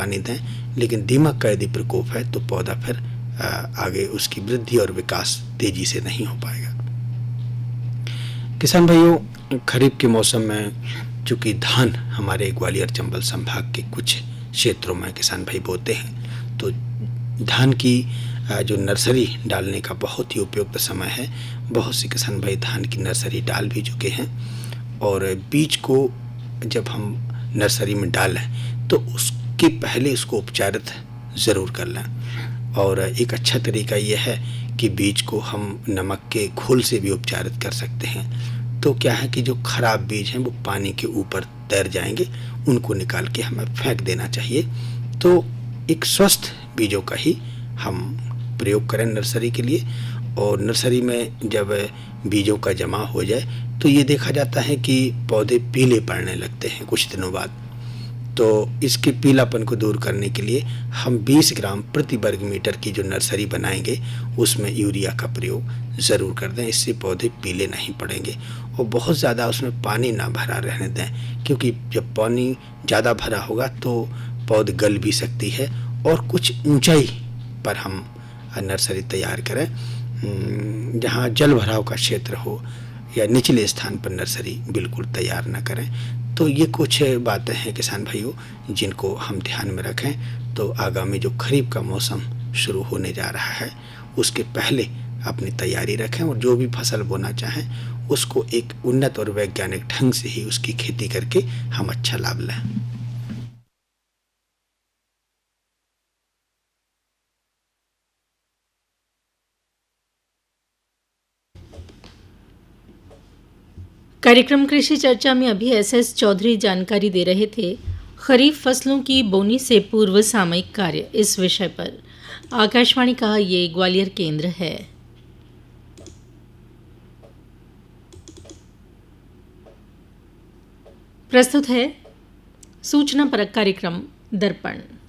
पानी दें, लेकिन दीमक का यदि प्रकोप है तो पौधा फिर आगे उसकी वृद्धि और विकास तेजी से नहीं हो पाएगा। किसान भाइयों, खरीफ के मौसम में चूँकि धान हमारे ग्वालियर चंबल संभाग के कुछ क्षेत्रों में किसान भाई बोते हैं, तो धान की जो नर्सरी डालने का बहुत ही उपयुक्त समय है। बहुत से किसान भाई धान की नर्सरी डाल भी चुके हैं, और बीज को जब हम नर्सरी में डालें तो उसके पहले उसको उपचारित ज़रूर कर लें। और एक अच्छा तरीका यह है कि बीज को हम नमक के घोल से भी उपचारित कर सकते हैं। तो क्या है कि जो खराब बीज हैं वो पानी के ऊपर तैर जाएंगे, उनको निकाल के हमें फेंक देना चाहिए। तो एक स्वस्थ बीजों का ही हम प्रयोग करें नर्सरी के लिए। और नर्सरी में जब बीजों का जमा हो जाए तो ये देखा जाता है कि पौधे पीले पड़ने लगते हैं कुछ दिनों बाद। तो इसके पीलापन को दूर करने के लिए हम 20 ग्राम प्रति वर्ग मीटर की जो नर्सरी बनाएंगे उसमें यूरिया का प्रयोग ज़रूर कर दें। इससे पौधे पीले नहीं पड़ेंगे। और बहुत ज़्यादा उसमें पानी ना भरा रहने दें, क्योंकि जब पानी ज़्यादा भरा होगा तो पौध गल भी सकती है। और कुछ ऊंचाई पर हम नर्सरी तैयार करें, जहाँ जल भराव का क्षेत्र हो, या निचले स्थान पर नर्सरी बिल्कुल तैयार ना करें। तो ये कुछ बातें हैं किसान भाइयों जिनको हम ध्यान में रखें। तो आगामी जो खरीफ का मौसम शुरू होने जा रहा है उसके पहले अपनी तैयारी रखें, और जो भी फसल बोना चाहें उसको एक उन्नत और वैज्ञानिक ढंग से ही उसकी खेती करके हम अच्छा लाभ लें। कार्यक्रम कृषि चर्चा में अभी एस चौधरी जानकारी दे रहे थे खरीफ फसलों की बोनी से पूर्व सामयिक कार्य इस विषय पर। आकाशवाणी का ये ग्वालियर केंद्र है। प्रस्तुत है सूचना परक कार्यक्रम दर्पण।